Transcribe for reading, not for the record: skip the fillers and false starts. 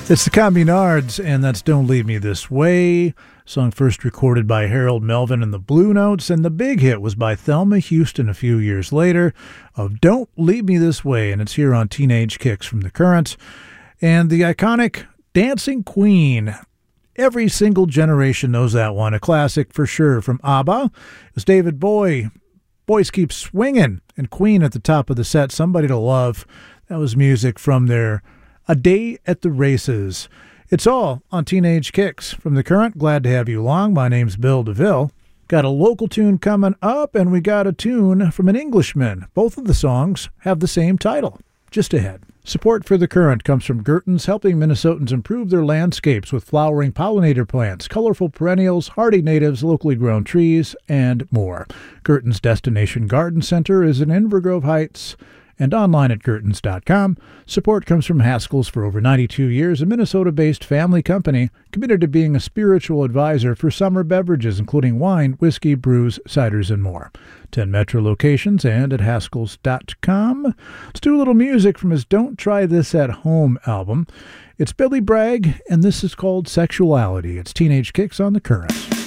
It's the Communards, and that's Don't Leave Me This Way. Song first recorded by Harold Melvin and the Blue Notes, and the big hit was by Thelma Houston a few years later of Don't Leave Me This Way, and it's here on Teenage Kicks from the Current. And the iconic Dancing Queen. Every single generation knows that one, a classic for sure. From ABBA, it was David Bowie. Boys Keep Swinging, and Queen at the top of the set, Somebody to Love. That was music from their A Day at the Races. It's all on Teenage Kicks from the Current. Glad to have you along. My name's Bill DeVille. Got a local tune coming up, and we got a tune from an Englishman. Both of the songs have the same title. Just ahead. Support for the Current comes from Gerton's, helping Minnesotans improve their landscapes with flowering pollinator plants, colorful perennials, hardy natives, locally grown trees, and more. Gerton's Destination Garden Center is in Inver Grove Heights and online at Gertons.com. Support comes from Haskell's. For over 92 years, a Minnesota-based family company committed to being a spiritual advisor for summer beverages, including wine, whiskey, brews, ciders, and more. 10 Metro locations and at Haskells.com. Let's do a little music from his Don't Try This at Home album. It's Billy Bragg, and this is called Sexuality. It's Teenage Kicks on the Current.